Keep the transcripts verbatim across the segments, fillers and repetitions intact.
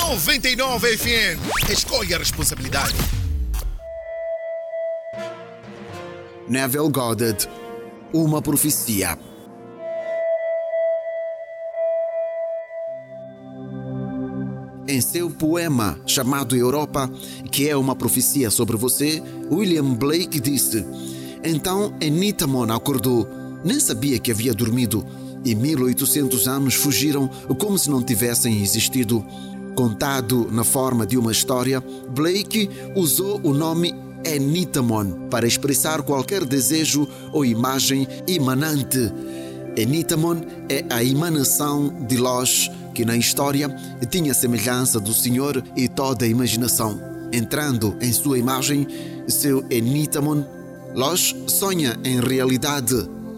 noventa e nove F M. Escolha a responsabilidade. Neville Goddard, uma profecia. Em seu poema chamado Europa, que é uma profecia sobre você, William Blake disse: então Enitamon acordou, nem sabia que havia dormido, e mil e oitocentos anos fugiram como se não tivessem existido. Contado na forma de uma história, Blake usou o nome Enitamon para expressar qualquer desejo ou imagem imanente. Enitamon é a emanação de Lós, que na história tinha semelhança do Senhor e toda a imaginação. Entrando em sua imagem, seu Enitamon, Lós sonha em realidade.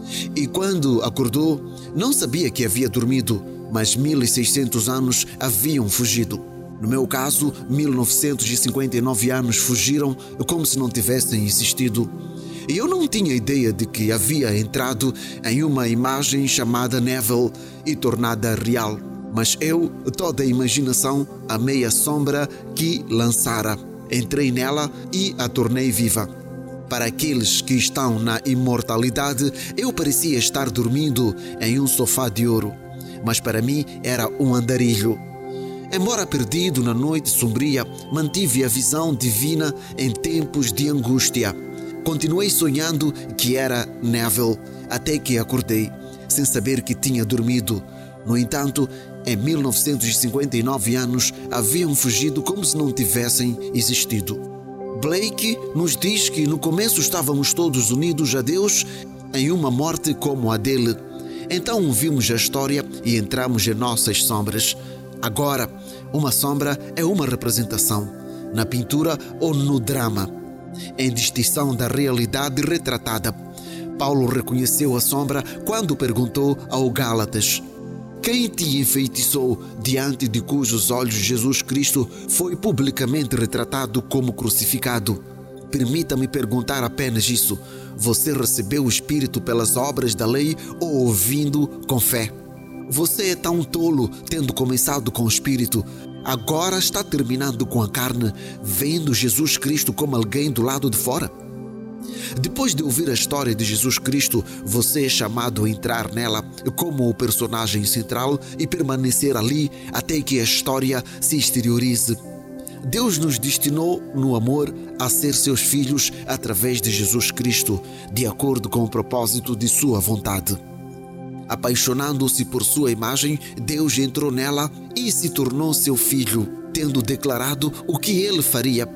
E quando acordou, não sabia que havia dormido, mas mil e seiscentos anos haviam fugido. No meu caso, mil novecentos e cinquenta e nove anos fugiram como se não tivessem existido. E eu não tinha ideia de que havia entrado em uma imagem chamada Neville e tornada real. Mas eu, toda a imaginação, amei a sombra que lançara. Entrei nela e a tornei viva. Para aqueles que estão na imortalidade, eu parecia estar dormindo em um sofá de ouro. Mas para mim era um andarilho. Embora perdido na noite sombria, mantive a visão divina em tempos de angústia. Continuei sonhando que era Neville, até que acordei, sem saber que tinha dormido. No entanto, em mil novecentos e cinquenta e nove anos, haviam fugido como se não tivessem existido. Blake nos diz que no começo estávamos todos unidos a Deus em uma morte como a dele. Então ouvimos a história e entramos em nossas sombras. Agora, uma sombra é uma representação, na pintura ou no drama, em distinção da realidade retratada. Paulo reconheceu a sombra quando perguntou ao Gálatas: quem te enfeitiçou, diante de cujos olhos Jesus Cristo foi publicamente retratado como crucificado? Permita-me perguntar apenas isso: você recebeu o Espírito pelas obras da lei ou ouvindo com fé? Você é tão tolo, tendo começado com o Espírito, agora está terminando com a carne, vendo Jesus Cristo como alguém do lado de fora? Depois de ouvir a história de Jesus Cristo, você é chamado a entrar nela como o personagem central e permanecer ali até que a história se exteriorize. Deus nos destinou no amor a ser seus filhos através de Jesus Cristo, de acordo com o propósito de sua vontade. Apaixonando-se por sua imagem, Deus entrou nela e se tornou seu filho, tendo declarado o que ele faria.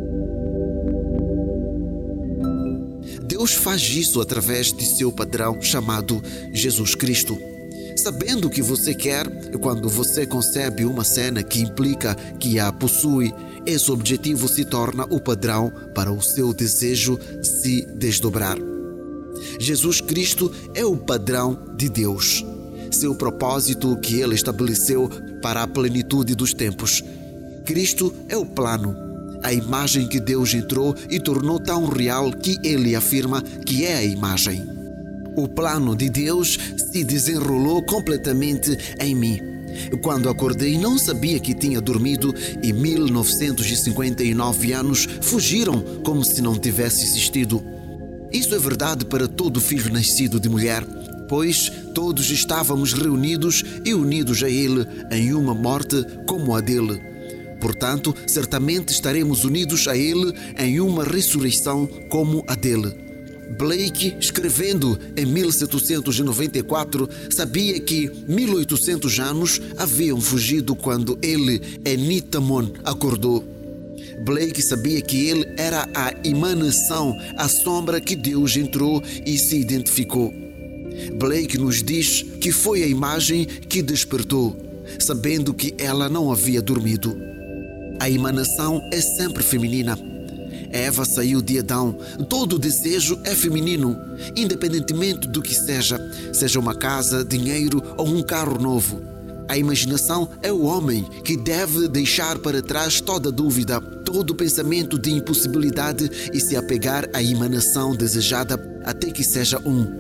Deus faz isso através de seu padrão chamado Jesus Cristo. Sabendo o que você quer, quando você concebe uma cena que implica que a possui, esse objetivo se torna o padrão para o seu desejo se desdobrar. Jesus Cristo é o padrão de Deus, seu propósito que ele estabeleceu para a plenitude dos tempos. Cristo é o plano, a imagem que Deus entrou e tornou tão real que ele afirma que é a imagem. O plano de Deus se desenrolou completamente em mim. Quando acordei, não sabia que tinha dormido e mil novecentos e cinquenta e nove anos fugiram como se não tivesse existido. Isso é verdade para todo filho nascido de mulher, pois todos estávamos reunidos e unidos a ele em uma morte como a dele. Portanto, certamente estaremos unidos a ele em uma ressurreição como a dele. Blake, escrevendo em mil setecentos e noventa e quatro, sabia que mil e oitocentos anos haviam fugido quando ele, Enitamon, acordou. Blake sabia que ele era a emanação, a sombra que Deus entrou e se identificou. Blake nos diz que foi a imagem que despertou, sabendo que ela não havia dormido. A emanação é sempre feminina. Eva saiu de Adão. Todo desejo é feminino, independentemente do que seja, seja uma casa, dinheiro ou um carro novo. A imaginação é o homem que deve deixar para trás toda dúvida, todo pensamento de impossibilidade e se apegar à emanação desejada até que seja um.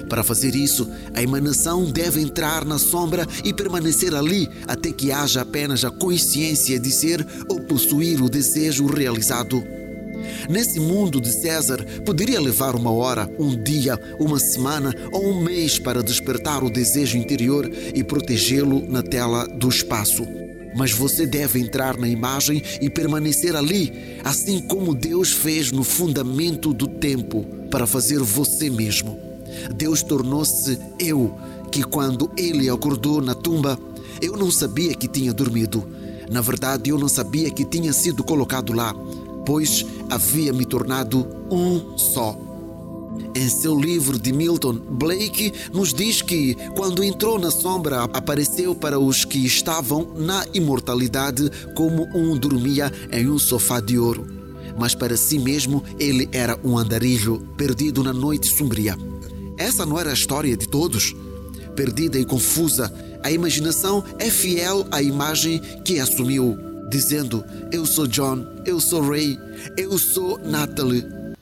Para fazer isso, a emanação deve entrar na sombra e permanecer ali até que haja apenas a consciência de ser ou possuir o desejo realizado. Nesse mundo de César, poderia levar uma hora, um dia, uma semana ou um mês para despertar o desejo interior e protegê-lo na tela do espaço. Mas você deve entrar na imagem e permanecer ali, assim como Deus fez no fundamento do tempo, para fazer você mesmo. Deus tornou-se eu, que quando Ele acordou na tumba, eu não sabia que tinha dormido. Na verdade, eu não sabia que tinha sido colocado lá, pois havia me tornado um só. Em seu livro de Milton, Blake nos diz que, quando entrou na sombra, apareceu para os que estavam na imortalidade como um dormia em um sofá de ouro. Mas para si mesmo, ele era um andarilho perdido na noite sombria. Essa não era a história de todos? Perdida e confusa, a imaginação é fiel à imagem que assumiu, dizendo: eu sou John, eu sou Ray, eu sou Natalie.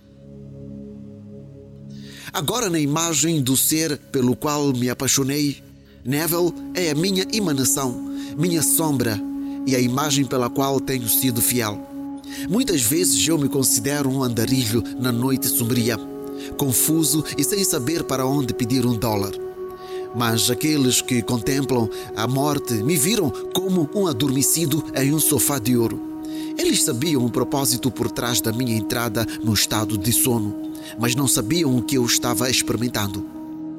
Agora, na imagem do ser pelo qual me apaixonei, Neville é a minha emanação, minha sombra e a imagem pela qual tenho sido fiel. Muitas vezes eu me considero um andarilho na noite sombria, confuso e sem saber para onde pedir um dólar. Mas aqueles que contemplam a morte me viram como um adormecido em um sofá de ouro. Eles sabiam o propósito por trás da minha entrada no estado de sono, mas não sabiam o que eu estava experimentando.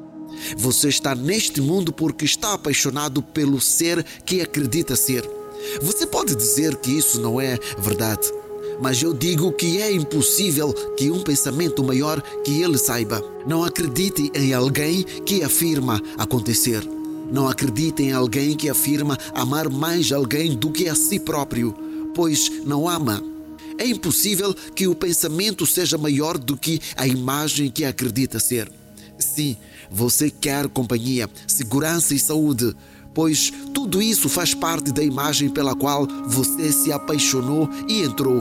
Você está neste mundo porque está apaixonado pelo ser que acredita ser. Você pode dizer que isso não é verdade, mas eu digo que é impossível que um pensamento maior que ele saiba. Não acredite em alguém que afirma acontecer. Não acredite em alguém que afirma amar mais alguém do que a si próprio, pois não ama. É impossível que o pensamento seja maior do que a imagem que acredita ser. Sim, você quer companhia, segurança e saúde, pois tudo isso faz parte da imagem pela qual você se apaixonou e entrou.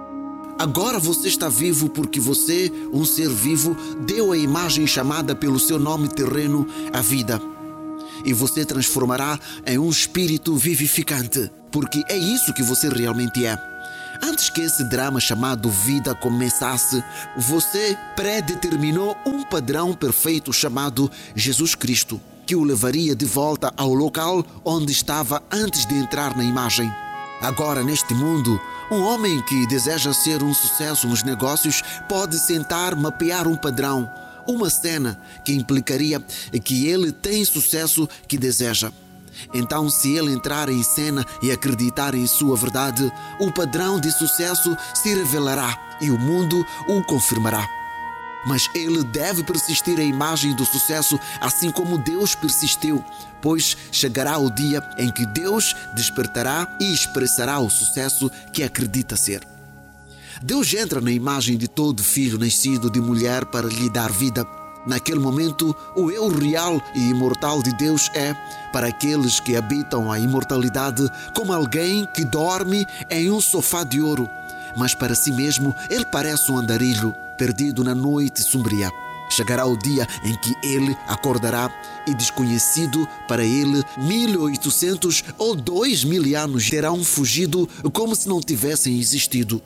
Agora você está vivo porque você, um ser vivo, deu a imagem chamada pelo seu nome terreno, a vida. E você transformará em um espírito vivificante, porque é isso que você realmente é. Antes que esse drama chamado vida começasse, você predeterminou um padrão perfeito chamado Jesus Cristo, que o levaria de volta ao local onde estava antes de entrar na imagem. Agora, neste mundo, um homem que deseja ser um sucesso nos negócios pode sentar, mapear um padrão, uma cena que implicaria que ele tem sucesso que deseja. Então, se ele entrar em cena e acreditar em sua verdade, o padrão de sucesso se revelará e o mundo o confirmará. Mas ele deve persistir a imagem do sucesso, assim como Deus persistiu, pois chegará o dia em que Deus despertará e expressará o sucesso que acredita ser. Deus entra na imagem de todo filho nascido de mulher para lhe dar vida. Naquele momento, o eu real e imortal de Deus é, para aqueles que habitam a imortalidade, como alguém que dorme em um sofá de ouro, mas para si mesmo ele parece um andarilho perdido na noite sombria. Chegará o dia em que ele acordará e, desconhecido para ele, mil e oitocentos ou dois mil anos terão fugido como se não tivessem existido.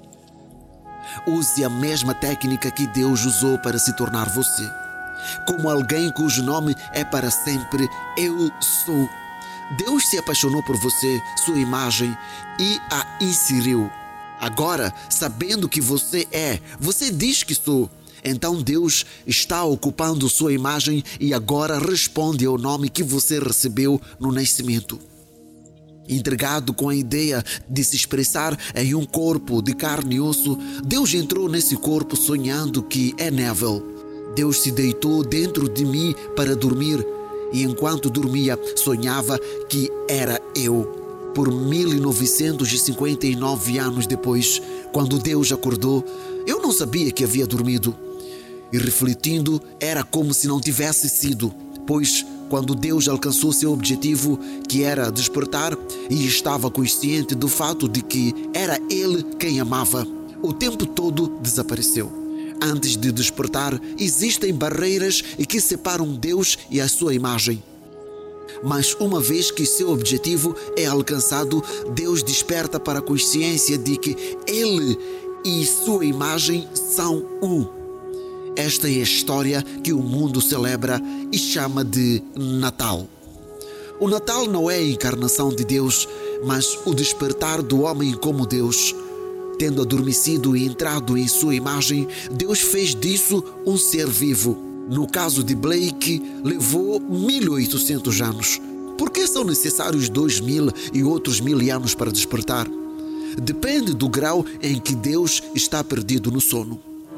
Use a mesma técnica que Deus usou para se tornar você. Como alguém cujo nome é para sempre Eu Sou. Deus se apaixonou por você, sua imagem, e a inseriu. Agora, sabendo que você é, você diz que sou. Então Deus está ocupando sua imagem e agora responde ao nome que você recebeu no nascimento. Entregado com a ideia de se expressar em um corpo de carne e osso, Deus entrou nesse corpo sonhando que é Neville. Deus se deitou dentro de mim para dormir e enquanto dormia sonhava que era eu. Por mil novecentos e cinquenta e nove anos depois, quando Deus acordou, eu não sabia que havia dormido. E refletindo, era como se não tivesse sido, pois quando Deus alcançou seu objetivo, que era despertar, e estava consciente do fato de que era Ele quem amava, o tempo todo desapareceu. Antes de despertar, existem barreiras que separam Deus e a sua imagem. Mas uma vez que seu objetivo é alcançado, Deus desperta para a consciência de que Ele e sua imagem são um. Esta é a história que o mundo celebra e chama de Natal. O Natal não é a encarnação de Deus, mas o despertar do homem como Deus. Tendo adormecido e entrado em sua imagem, Deus fez disso um ser vivo. No caso de Blake, levou mil e oitocentos anos. Por que são necessários dois mil e outros mil anos para despertar? Depende do grau em que Deus está perdido no sono.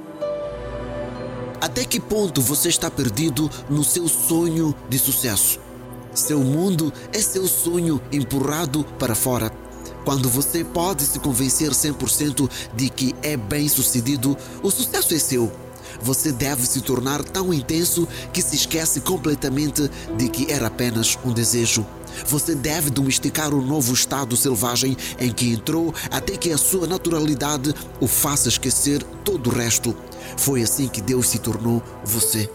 Até que ponto você está perdido no seu sonho de sucesso? Seu mundo é seu sonho empurrado para fora. Quando você pode se convencer cem por cento de que é bem-sucedido, o sucesso é seu. Você deve se tornar tão intenso que se esquece completamente de que era apenas um desejo. Você deve domesticar o novo estado selvagem em que entrou até que a sua naturalidade o faça esquecer todo o resto. Foi assim que Deus se tornou você.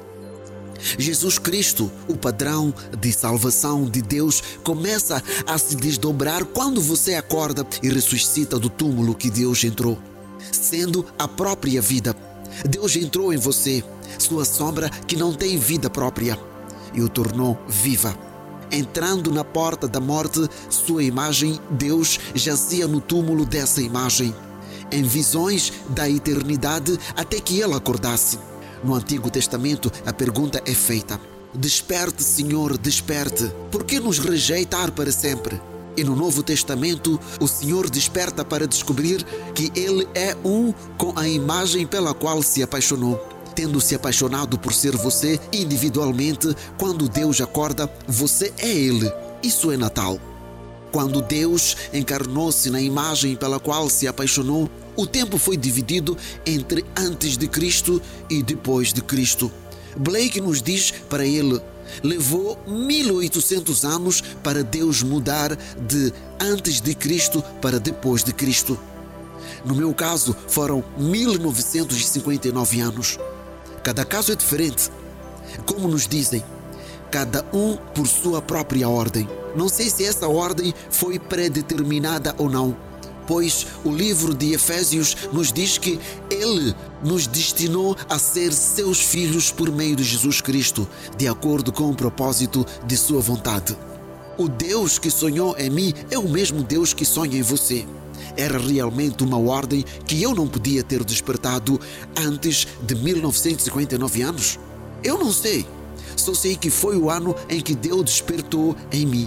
Jesus Cristo, o padrão de salvação de Deus, começa a se desdobrar quando você acorda e ressuscita do túmulo que Deus entrou, sendo a própria vida. Deus entrou em você, sua sombra que não tem vida própria, e o tornou viva. Entrando na porta da morte, sua imagem, Deus, jazia no túmulo dessa imagem, em visões da eternidade até que ele acordasse. No Antigo Testamento, a pergunta é feita: desperte, Senhor, desperte. Por que nos rejeitar para sempre? E no Novo Testamento, o Senhor desperta para descobrir que Ele é um com a imagem pela qual se apaixonou. Tendo se apaixonado por ser você individualmente, quando Deus acorda, você é Ele. Isso é Natal. Quando Deus encarnou-se na imagem pela qual se apaixonou, o tempo foi dividido entre antes de Cristo e depois de Cristo. Blake nos diz para ele: levou mil e oitocentos anos para Deus mudar de antes de Cristo para depois de Cristo. No meu caso, foram mil novecentos e cinquenta e nove anos. Cada caso é diferente. Como nos dizem, cada um por sua própria ordem. Não sei se essa ordem foi predeterminada ou não, pois o livro de Efésios nos diz que Ele nos destinou a ser seus filhos por meio de Jesus Cristo, de acordo com o propósito de sua vontade. O Deus que sonhou em mim é o mesmo Deus que sonha em você. Era realmente uma ordem que eu não podia ter despertado antes de mil novecentos e cinquenta e nove anos? Eu não sei. Só sei que foi o ano em que Deus despertou em mim.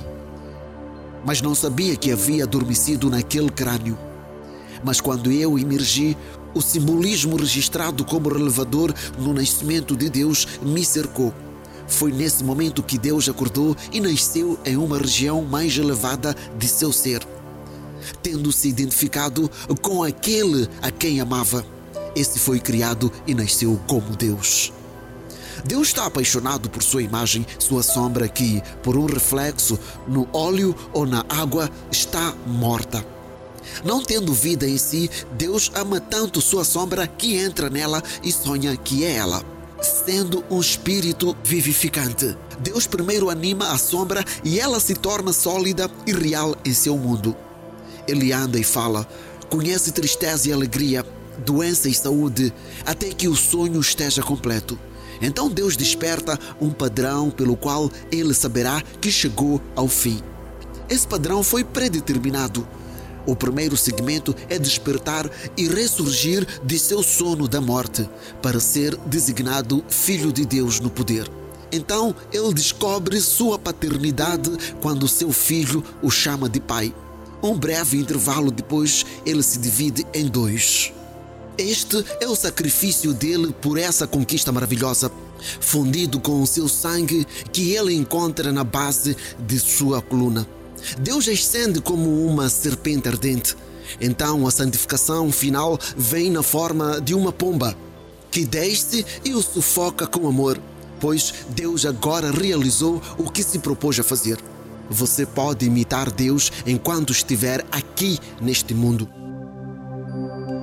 Mas não sabia que havia adormecido naquele crânio. Mas quando eu emergi, o simbolismo registrado como relevador no nascimento de Deus me cercou. Foi nesse momento que Deus acordou e nasceu em uma região mais elevada de seu ser. Tendo se identificado com aquele a quem amava, esse foi criado e nasceu como Deus. Deus está apaixonado por sua imagem, sua sombra que, por um reflexo no óleo ou na água, está morta. Não tendo vida em si, Deus ama tanto sua sombra que entra nela e sonha que é ela. Sendo um espírito vivificante, Deus primeiro anima a sombra e ela se torna sólida e real em seu mundo. Ele anda e fala, conhece tristeza e alegria, doença e saúde, até que o sonho esteja completo. Então Deus desperta um padrão pelo qual ele saberá que chegou ao fim. Esse padrão foi predeterminado. O primeiro segmento é despertar e ressurgir de seu sono da morte, para ser designado Filho de Deus no poder. Então ele descobre sua paternidade quando seu filho o chama de pai. Um breve intervalo depois, ele se divide em dois. Este é o sacrifício dele por essa conquista maravilhosa, fundido com o seu sangue que ele encontra na base de sua coluna. Deus ascende como uma serpente ardente. Então a santificação final vem na forma de uma pomba, que desce e o sufoca com amor, pois Deus agora realizou o que se propôs a fazer. Você pode imitar Deus enquanto estiver aqui neste mundo.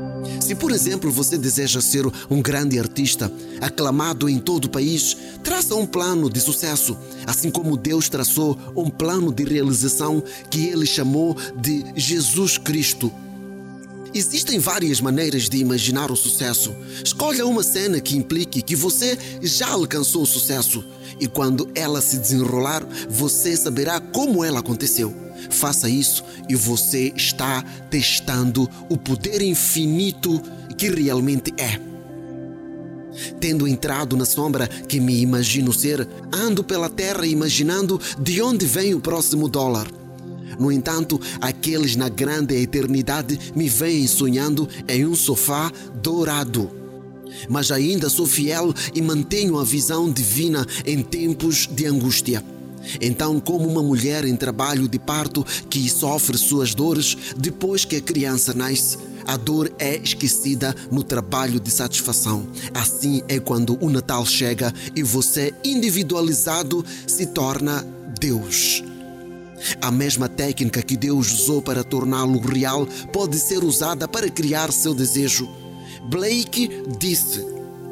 Se, por exemplo, você deseja ser um grande artista, aclamado em todo o país, traça um plano de sucesso, assim como Deus traçou um plano de realização que Ele chamou de Jesus Cristo. Existem várias maneiras de imaginar o sucesso. Escolha uma cena que implique que você já alcançou o sucesso e quando ela se desenrolar, você saberá como ela aconteceu. Faça isso e você está testando o poder infinito que realmente é. Tendo entrado na sombra que me imagino ser, ando pela terra imaginando de onde vem o próximo dólar. No entanto, aqueles na grande eternidade me veem sonhando em um sofá dourado. Mas ainda sou fiel e mantenho a visão divina em tempos de angústia. Então, como uma mulher em trabalho de parto que sofre suas dores depois que a criança nasce, a dor é esquecida no trabalho de satisfação. Assim é quando o Natal chega e você, individualizado, se torna Deus. A mesma técnica que Deus usou para torná-lo real pode ser usada para criar seu desejo. Blake disse: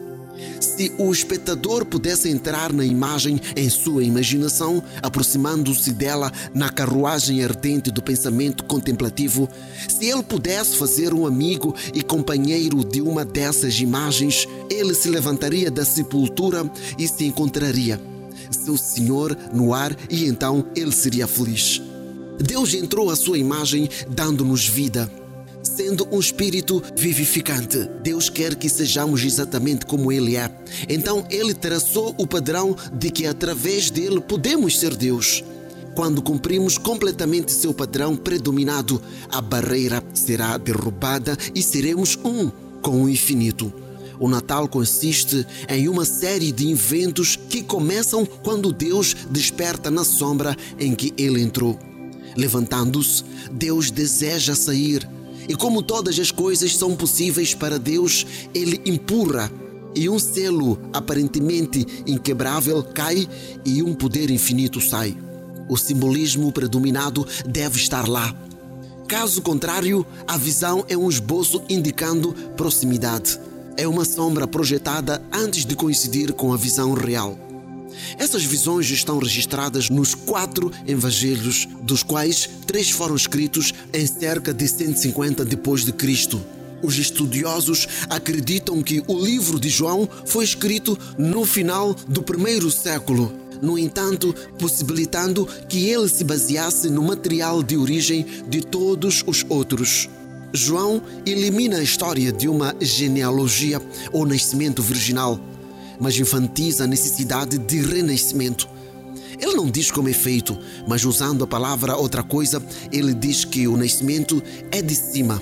se o espectador pudesse entrar na imagem em sua imaginação, aproximando-se dela na carruagem ardente do pensamento contemplativo, se ele pudesse fazer um amigo e companheiro de uma dessas imagens, ele se levantaria da sepultura e se encontraria seu Senhor no ar e então ele seria feliz. Deus entrou à sua imagem dando-nos vida. Sendo um espírito vivificante, Deus quer que sejamos exatamente como Ele é. Então Ele traçou o padrão de que através dele podemos ser Deus. Quando cumprimos completamente seu padrão predominado, a barreira será derrubada e seremos um com o infinito. O Natal consiste em uma série de eventos que começam quando Deus desperta na sombra em que Ele entrou. Levantando-se, Deus deseja sair. E como todas as coisas são possíveis para Deus, Ele empurra e um selo aparentemente inquebrável cai e um poder infinito sai. O simbolismo predominado deve estar lá. Caso contrário, a visão é um esboço indicando proximidade. É uma sombra projetada antes de coincidir com a visão real. Essas visões estão registradas nos quatro evangelhos, dos quais três foram escritos em cerca de cento e cinquenta depois de Cristo. Os estudiosos acreditam que o livro de João foi escrito no final do primeiro século, no entanto, possibilitando que ele se baseasse no material de origem de todos os outros. João elimina a história de uma genealogia ou nascimento virginal, mas enfatiza a necessidade de renascimento. Ele não diz como é feito, mas usando a palavra outra coisa, ele diz que o nascimento é de cima.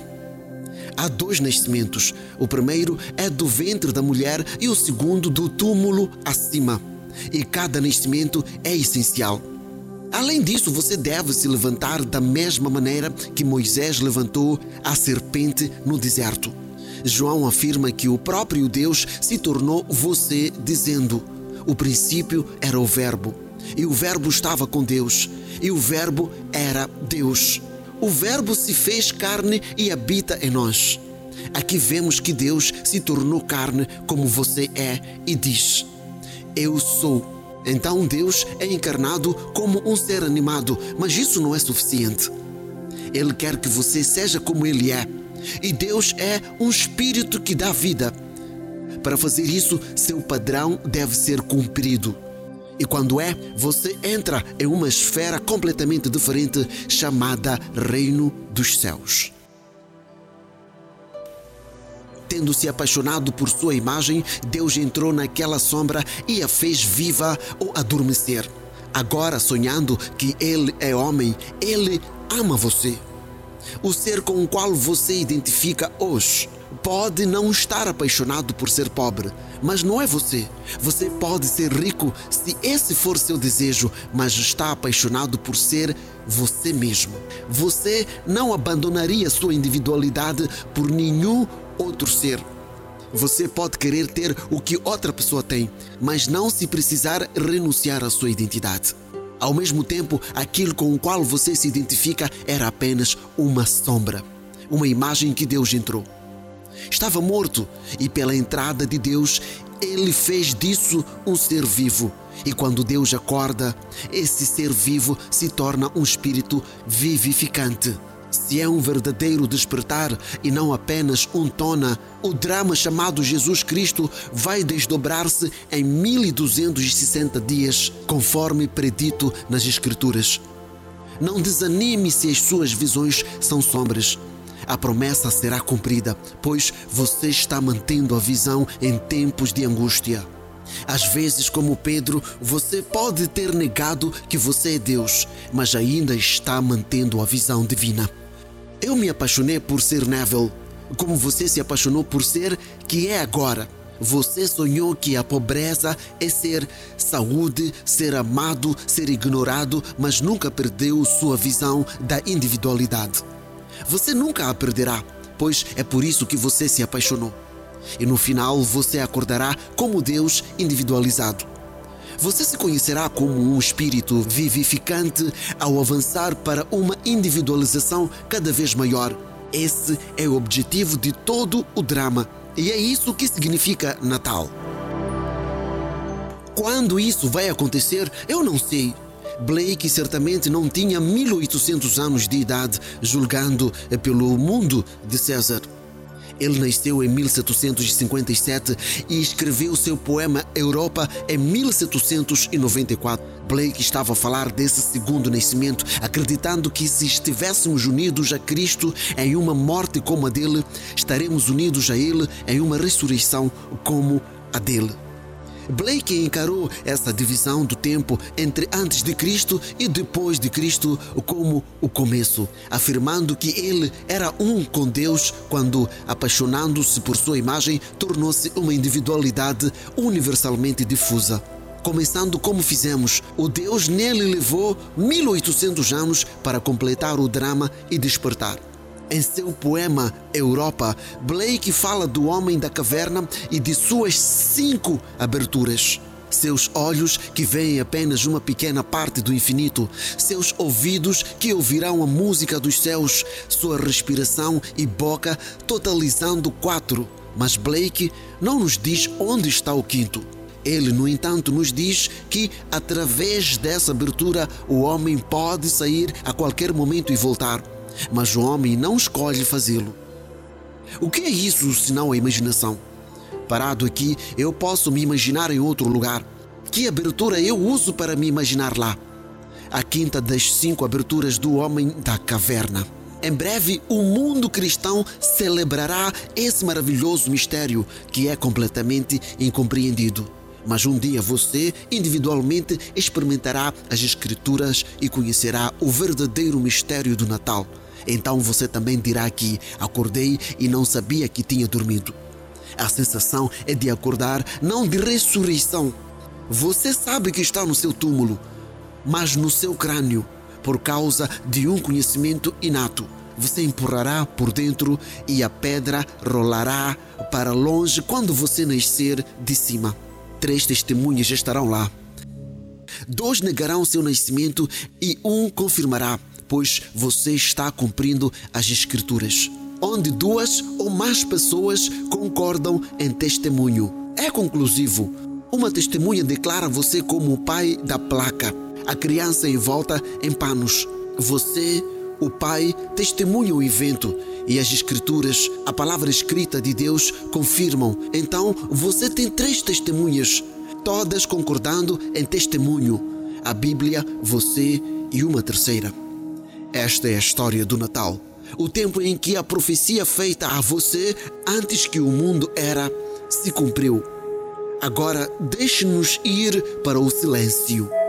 Há dois nascimentos. O primeiro é do ventre da mulher e o segundo do túmulo acima. E cada nascimento é essencial. Além disso, você deve se levantar da mesma maneira que Moisés levantou a serpente no deserto. João afirma que o próprio Deus se tornou você, dizendo: o princípio era o Verbo, e o Verbo estava com Deus, e o Verbo era Deus. O Verbo se fez carne e habita em nós. Aqui vemos que Deus se tornou carne como você é e diz: eu sou. Então Deus é encarnado como um ser animado, mas isso não é suficiente. Ele quer que você seja como Ele é. E Deus é um espírito que dá vida. Para fazer isso, seu padrão deve ser cumprido. E quando é, você entra em uma esfera completamente diferente, chamada Reino dos Céus. Tendo se apaixonado por sua imagem, Deus entrou naquela sombra e a fez viva ou adormecer. Agora, sonhando que Ele é homem, Ele ama você. O ser com o qual você identifica hoje pode não estar apaixonado por ser pobre, mas não é você. Você pode ser rico se esse for seu desejo, mas está apaixonado por ser você mesmo. Você não abandonaria sua individualidade por nenhum outro ser. Você pode querer ter o que outra pessoa tem, mas não se precisar renunciar à sua identidade. Ao mesmo tempo, aquilo com o qual você se identifica era apenas uma sombra, uma imagem que Deus entrou. Estava morto e pela entrada de Deus, ele fez disso um ser vivo. E quando Deus acorda, esse ser vivo se torna um espírito vivificante. Se é um verdadeiro despertar e não apenas um tona, o drama chamado Jesus Cristo vai desdobrar-se em mil e duzentos e sessenta dias, conforme predito nas Escrituras. Não desanime se as suas visões são sombras. A promessa será cumprida, pois você está mantendo a visão em tempos de angústia. Às vezes, como Pedro, você pode ter negado que você é Deus, mas ainda está mantendo a visão divina. Eu me apaixonei por ser Neville, como você se apaixonou por ser que é agora. Você sonhou que a pobreza é ser saúde, ser amado, ser ignorado, mas nunca perdeu sua visão da individualidade. Você nunca a perderá, pois é por isso que você se apaixonou. E no final você acordará como Deus individualizado. Você se conhecerá como um espírito vivificante ao avançar para uma individualização cada vez maior. Esse é o objetivo de todo o drama. E é isso que significa Natal. Quando isso vai acontecer, eu não sei. Blake certamente não tinha mil e oitocentos anos de idade, julgando pelo mundo de César. Ele nasceu em mil setecentos e cinquenta e sete e escreveu seu poema Europa em mil setecentos e noventa e quatro. Blake estava a falar desse segundo nascimento, acreditando que se estivéssemos unidos a Cristo em uma morte como a dele, estaremos unidos a Ele em uma ressurreição como a dele. Blake encarou essa divisão do tempo entre antes de Cristo e depois de Cristo como o começo, afirmando que ele era um com Deus quando, apaixonando-se por sua imagem, tornou-se uma individualidade universalmente difusa. Começando como fizemos, o Deus nele levou mil e oitocentos anos para completar o drama e despertar. Em seu poema Europa, Blake fala do homem da caverna e de suas cinco aberturas. Seus olhos que veem apenas uma pequena parte do infinito, seus ouvidos que ouvirão a música dos céus, sua respiração e boca totalizando quatro. Mas Blake não nos diz onde está o quinto. Ele, no entanto, nos diz que, através dessa abertura, o homem pode sair a qualquer momento e voltar. Mas o homem não escolhe fazê-lo. O que é isso senão a imaginação? Parado aqui, eu posso me imaginar em outro lugar. Que abertura eu uso para me imaginar lá? A quinta das cinco aberturas do homem da caverna. Em breve, o mundo cristão celebrará esse maravilhoso mistério que é completamente incompreendido. Mas um dia você, individualmente, experimentará as Escrituras e conhecerá o verdadeiro mistério do Natal. Então você também dirá que acordei e não sabia que tinha dormido. A sensação é de acordar, não de ressurreição. Você sabe que está no seu túmulo, mas no seu crânio, por causa de um conhecimento inato. Você empurrará por dentro e a pedra rolará para longe quando você nascer de cima. Três testemunhas estarão lá. Dois negarão seu nascimento e um confirmará, pois você está cumprindo as Escrituras, onde duas ou mais pessoas concordam em testemunho. É conclusivo. Uma testemunha declara você como o pai da placa, a criança envolta em panos. Você, o pai, testemunha o evento e as Escrituras, a palavra escrita de Deus, confirmam. Então você tem três testemunhas, todas concordando em testemunho: a Bíblia, você e uma terceira. Esta é a história do Natal, o tempo em que a profecia feita a você antes que o mundo era se cumpriu. Agora deixe-nos ir para o silêncio.